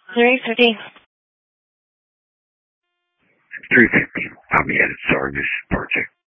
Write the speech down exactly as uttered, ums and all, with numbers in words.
three fifty. three fifty. I'll be headed, sorry, this is Project